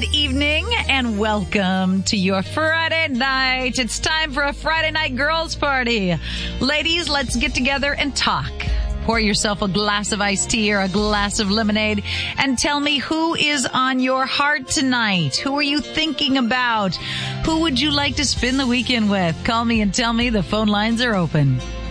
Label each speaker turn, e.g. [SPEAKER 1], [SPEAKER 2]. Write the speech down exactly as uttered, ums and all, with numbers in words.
[SPEAKER 1] Good evening and welcome to your Friday night. It's time for a Friday night girls party. Ladies, let's get together and talk. Pour yourself a glass of iced tea or a glass of lemonade and tell me who is on your heart tonight. Who are you thinking about? Who would you like to spend the weekend with? Call me and tell me. The phone lines are open.